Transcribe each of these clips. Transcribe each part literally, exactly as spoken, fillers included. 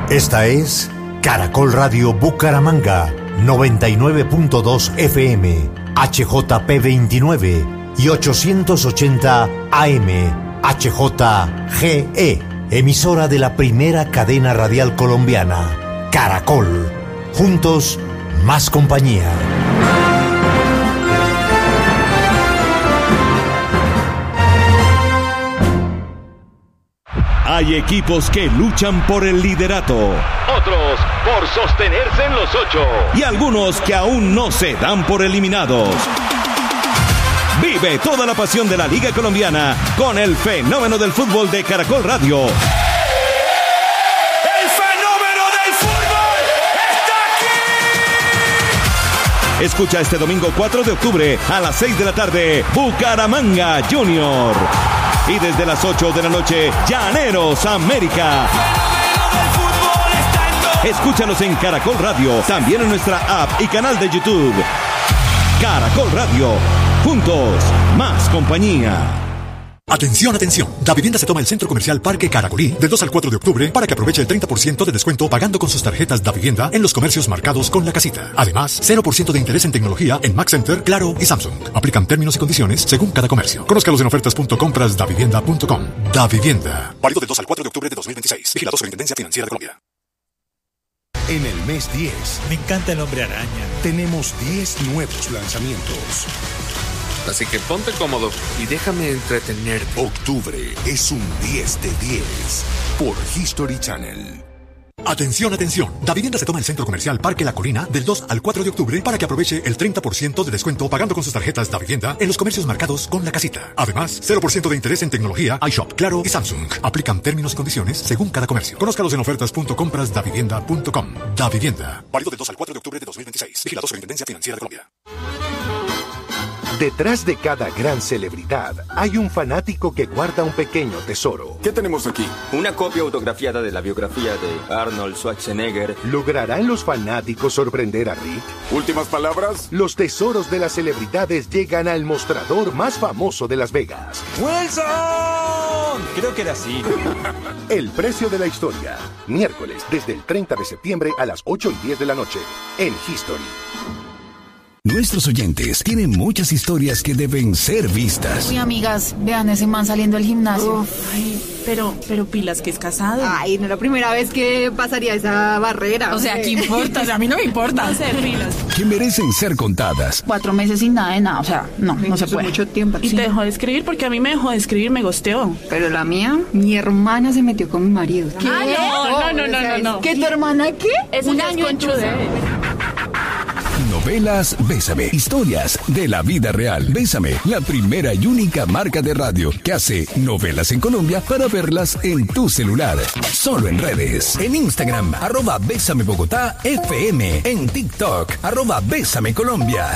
Esta es Caracol Radio Bucaramanga, noventa y nueve punto dos F M, H J P veintinueve y ochocientos ochenta A M, H J G E, emisora de la primera cadena radial colombiana, Caracol. Juntos, más compañía. Hay equipos que luchan por el liderato, otros por sostenerse en los ocho y algunos que aún no se dan por eliminados. Vive toda la pasión de la Liga Colombiana con el fenómeno del fútbol de Caracol Radio. ¡El fenómeno del fútbol está aquí! Escucha este domingo cuatro de octubre a las seis de la tarde, Bucaramanga Junior. Y desde las ocho de la noche, Llaneros América. Escúchanos en Caracol Radio, también en nuestra app y canal de YouTube. Caracol Radio, juntos, más compañía. Atención, atención. Davivienda se toma el Centro Comercial Parque Caracolí del dos al cuatro de octubre para que aproveche el treinta por ciento de descuento pagando con sus tarjetas Davivienda en los comercios marcados con la casita. Además, cero por ciento de interés en tecnología en Max Center, Claro y Samsung. Aplican términos y condiciones según cada comercio. Conózcalos en ofertas punto compras davivienda punto com. Davivienda. Válido del dos al cuatro de octubre de dos mil veintiséis. Vigilado Superintendencia Financiera de Colombia. En el mes diez. Me encanta el Hombre Araña. Tenemos diez nuevos lanzamientos. Así que ponte cómodo y déjame entretener. Octubre es un diez de diez por History Channel. Atención, atención. Davivienda se toma el Centro Comercial Parque La Colina del dos al cuatro de octubre para que aproveche el treinta por ciento de descuento pagando con sus tarjetas Davivienda en los comercios marcados con la casita. Además, cero por ciento de interés en tecnología, iShop, Claro y Samsung. Aplican términos y condiciones según cada comercio. Conózcalos en ofertas punto compras davivienda punto com. Davivienda. Válido del dos al cuatro de octubre de dos mil veintiséis. Vigilado Superintendencia Financiera de Colombia. Detrás de cada gran celebridad hay un fanático que guarda un pequeño tesoro. ¿Qué tenemos aquí? Una copia autografiada de la biografía de Arnold Schwarzenegger. ¿Lograrán los fanáticos sorprender a Rick? ¿Últimas palabras? Los tesoros de las celebridades llegan al mostrador más famoso de Las Vegas. ¡Wilson! Creo que era así. El precio de la historia. Miércoles, desde el treinta de septiembre a las ocho y diez de la noche, en History. Nuestros oyentes tienen muchas historias que deben ser vistas. Uy, amigas, vean ese man saliendo del gimnasio. Uf, ay, pero, pero pilas que es casado. Ay, no es la primera vez que pasaría esa barrera. O sea, ¿qué importa? O sea, a mí no me importa. Hacer pilas. Que merecen ser contadas. Cuatro meses sin nada de nada, o sea, no, no se puede. Mucho tiempo. Y sí. te dejó de escribir porque a mí me dejó de escribir, me gosteó. Pero la mía, mi hermana se metió con mi marido. ¿Qué? Ah, no, no, no, no, no, no. ¿Qué, tu hermana qué? Es un año en Novelas Bésame. Historias de la vida real. Bésame, la primera y única marca de radio que hace novelas en Colombia para verlas en tu celular. Solo en redes. En Instagram, arroba Bésame Bogotá F M. En TikTok, arroba Bésame Colombia.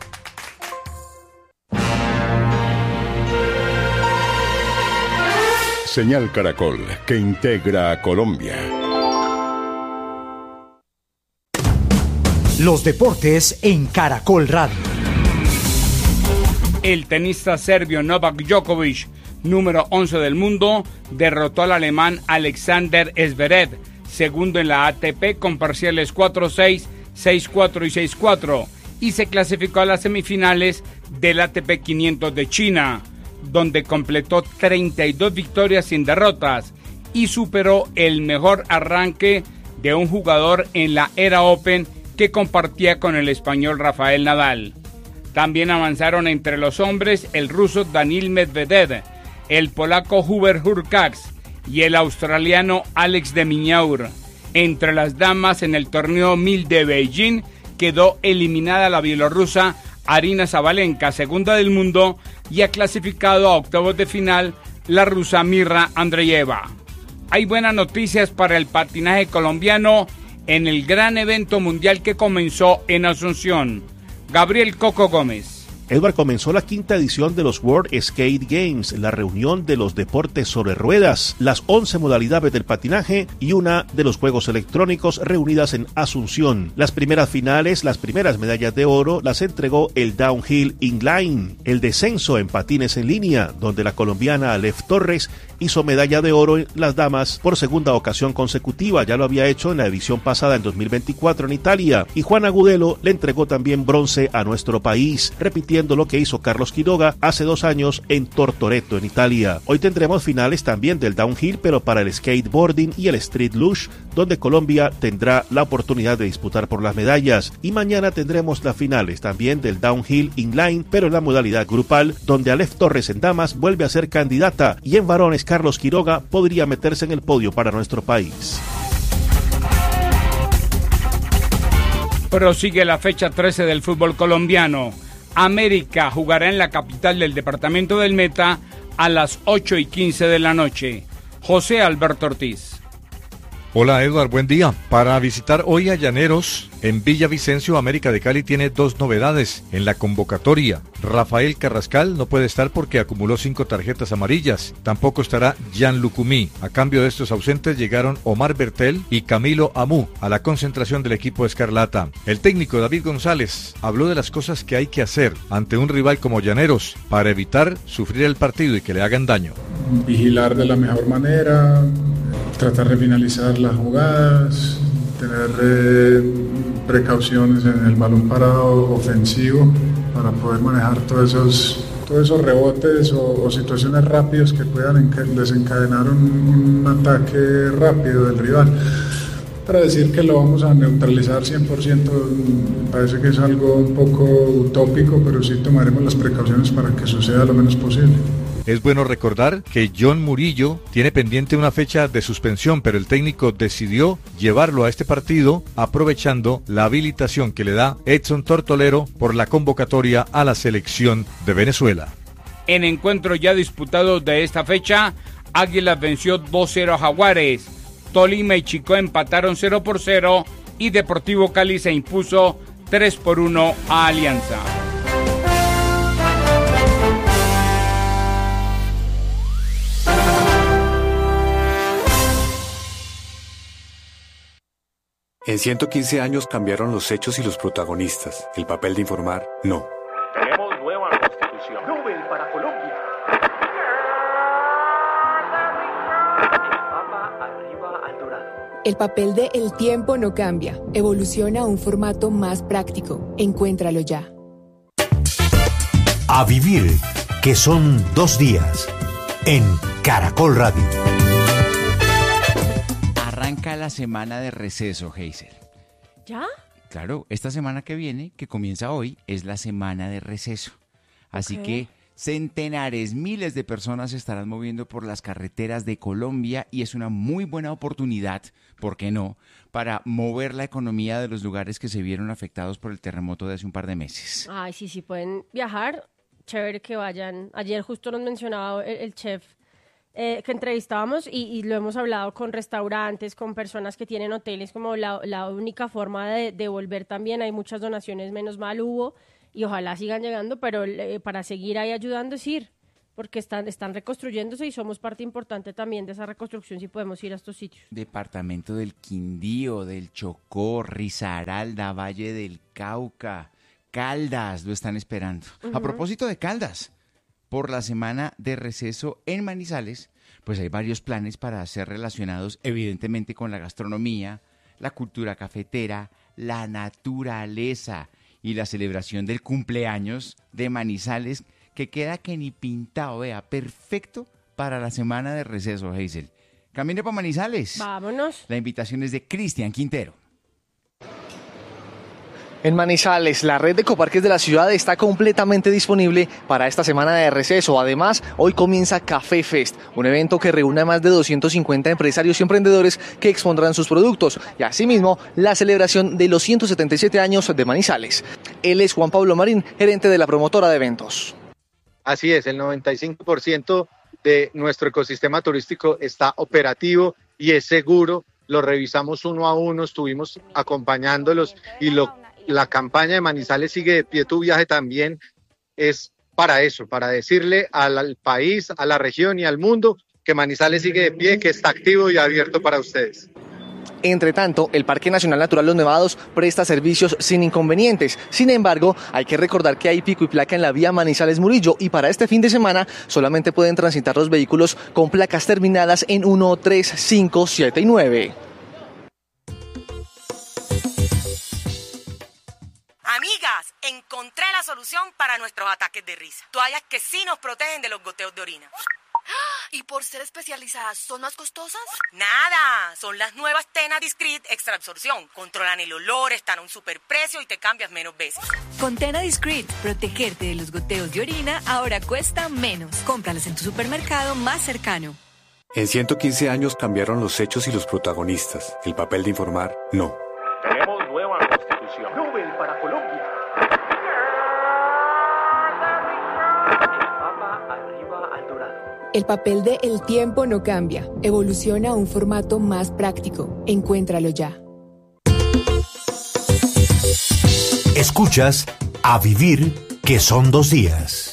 Señal Caracol, que integra a Colombia. Los deportes en Caracol Radio. El tenista serbio Novak Djokovic, número once del mundo, derrotó al alemán Alexander Zverev, segundo en la A T P con parciales cuatro seis, seis cuatro y seis cuatro, y se clasificó a las semifinales del A T P quinientos de China, donde completó treinta y dos victorias sin derrotas y superó el mejor arranque de un jugador en la era Open que compartía con el español Rafael Nadal. También avanzaron entre los hombres el ruso Daniil Medvedev, el polaco Hubert Hurkacz y el australiano Alex de Minaur. Entre las damas en el torneo mil de Beijing quedó eliminada la bielorrusa Arina Sabalenka, segunda del mundo, y ha clasificado a octavos de final la rusa Mirra Andreeva. Hay buenas noticias para el patinaje colombiano en el gran evento mundial que comenzó en Asunción. Gabriel Coco Gómez. Edward, comenzó la quinta edición de los World Skate Games, la reunión de los deportes sobre ruedas, las once modalidades del patinaje y una de los juegos electrónicos reunidas en Asunción. Las primeras finales, las primeras medallas de oro, las entregó el Downhill Inline, el descenso en patines en línea, donde la colombiana Aleph Torres hizo medalla de oro en las damas por segunda ocasión consecutiva, ya lo había hecho en la edición pasada en dos mil veinticuatro en Italia, y Juan Agudelo le entregó también bronce a nuestro país, repitiendo lo que hizo Carlos Quiroga hace dos años en Tortoreto en Italia. Hoy tendremos finales también del downhill, pero para el skateboarding y el street luge, donde Colombia tendrá la oportunidad de disputar por las medallas, y mañana tendremos las finales también del downhill inline, pero en la modalidad grupal, donde Aleph Torres en damas vuelve a ser candidata, y en varones Carlos Quiroga podría meterse en el podio para nuestro país. Prosigue la fecha trece del fútbol colombiano. América jugará en la capital del departamento del Meta a las ocho y quince de la noche. José Alberto Ortiz. Hola Edward, buen día. Para visitar hoy a Llaneros, en Villavicencio, América de Cali tiene dos novedades en la convocatoria. Rafael Carrascal no puede estar porque acumuló cinco tarjetas amarillas. Tampoco estará Jan Lucumí. A cambio de estos ausentes llegaron Omar Bertel y Camilo Amú a la concentración del equipo Escarlata. El técnico David González habló de las cosas que hay que hacer ante un rival como Llaneros para evitar sufrir el partido y que le hagan daño. Vigilar de la mejor manera, tratar de finalizar las jugadas, tener eh, precauciones en el balón parado ofensivo para poder manejar todos esos, todos esos rebotes o, o situaciones rápidas que puedan desencadenar un, un ataque rápido del rival. Para decir que lo vamos a neutralizar cien por ciento me parece que es algo un poco utópico, pero sí tomaremos las precauciones para que suceda lo menos posible. Es bueno recordar que John Murillo tiene pendiente una fecha de suspensión, pero el técnico decidió llevarlo a este partido aprovechando la habilitación que le da Edson Tortolero por la convocatoria a la selección de Venezuela. En encuentro ya disputado de esta fecha, Águilas venció dos cero a Jaguares, Tolima y Chicó empataron cero por cero y Deportivo Cali se impuso tres por uno a Alianza. En ciento quince años cambiaron los hechos y los protagonistas. El papel de informar, no. Tenemos nueva constitución. Nobel para Colombia. Papa arriba al dorado. El papel de El Tiempo no cambia. Evoluciona a un formato más práctico. Encuéntralo ya. A vivir, que son dos días. En Caracol Radio. Arranca la semana de receso, Hazel. ¿Ya? Claro, esta semana que viene, que comienza hoy, es la semana de receso. Así Ok. que centenares, miles de personas se estarán moviendo por las carreteras de Colombia y es una muy buena oportunidad, ¿por qué no?, para mover la economía de los lugares que se vieron afectados por el terremoto de hace un par de meses. Ay, sí, sí, pueden viajar. Chévere que vayan. Ayer justo nos mencionaba el, el chef eh, que entrevistábamos y, y lo hemos hablado con restaurantes, con personas que tienen hoteles, como la, la única forma de, de volver también. Hay muchas donaciones, menos mal hubo, y ojalá sigan llegando, pero eh, para seguir ahí ayudando es ir, porque están, están reconstruyéndose y somos parte importante también de esa reconstrucción si podemos ir a estos sitios. Departamento del Quindío, del Chocó, Risaralda, Valle del Cauca, Caldas, lo están esperando. Ujú. A propósito de Caldas, por la semana de receso en Manizales, pues hay varios planes para ser relacionados evidentemente con la gastronomía, la cultura cafetera, la naturaleza y la celebración del cumpleaños de Manizales, que queda que ni pintado, vea, perfecto para la semana de receso, Hazel. Camine para Manizales. Vámonos. La invitación es de Cristian Quintero. En Manizales, la red de ecoparques de la ciudad está completamente disponible para esta semana de receso. Además, hoy comienza Café Fest, un evento que reúne a más de doscientos cincuenta empresarios y emprendedores que expondrán sus productos y asimismo la celebración de los ciento setenta y siete años de Manizales. Él es Juan Pablo Marín, gerente de la promotora de eventos. Así es, el noventa y cinco por ciento de nuestro ecosistema turístico está operativo y es seguro. Lo revisamos uno a uno, estuvimos acompañándolos y lo la campaña de Manizales sigue de pie, tu viaje también es para eso, para decirle al, al país, a la región y al mundo que Manizales sigue de pie, que está activo y abierto para ustedes. Entre tanto, el Parque Nacional Natural Los Nevados presta servicios sin inconvenientes. Sin embargo, hay que recordar que hay pico y placa en la vía Manizales-Murillo y para este fin de semana solamente pueden transitar los vehículos con placas terminadas en uno, tres, cinco, siete y nueve. Amigas, encontré la solución para nuestros ataques de risa. Toallas que sí nos protegen de los goteos de orina. ¿Y por ser especializadas son más costosas? Nada, son las nuevas Tena Discreet Extra Absorción. Controlan el olor, están a un superprecio y te cambias menos veces. Con Tena Discreet, protegerte de los goteos de orina ahora cuesta menos. Cómpralas en tu supermercado más cercano. En ciento quince años cambiaron los hechos y los protagonistas. El papel de informar, no. Tenemos nueva constitución. Nobel para Colombia. El Papa arriba al dorado. El papel de El tiempo no cambia. Evoluciona a un formato más práctico. Encuéntralo ya. Escuchas A Vivir, que son dos días.